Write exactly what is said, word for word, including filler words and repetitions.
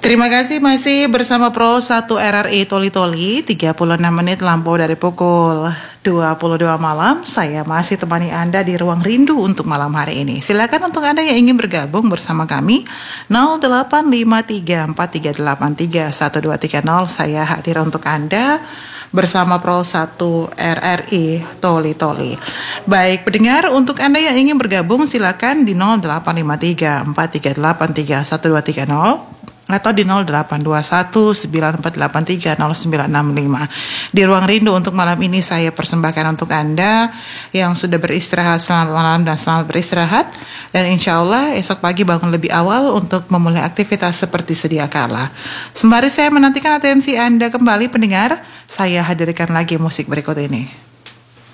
Terima kasih masih bersama Pro satu R R I Toli Toli. Tiga puluh enam menit lampau dari pukul dua puluh dua malam. Saya masih temani Anda di Ruang Rindu untuk malam hari ini. Silakan untuk Anda yang ingin bergabung bersama kami nol delapan lima tiga empat tiga delapan tiga satu dua tiga nol. Saya hadir untuk Anda bersama Pro satu R R I Toli Toli. Baik pendengar, untuk Anda yang ingin bergabung silakan di nol delapan lima tiga empat tiga delapan tiga satu dua tiga nol atau di nol delapan dua satu sembilan empat delapan tiga nol sembilan enam lima. Di Ruang Rindu untuk malam ini saya persembahkan untuk Anda yang sudah beristirahat, selamat malam dan selamat beristirahat. Dan insya Allah esok pagi bangun lebih awal untuk memulai aktivitas seperti sedia kala. Sembari saya menantikan atensi Anda kembali pendengar, saya hadirkan lagi musik berikut ini.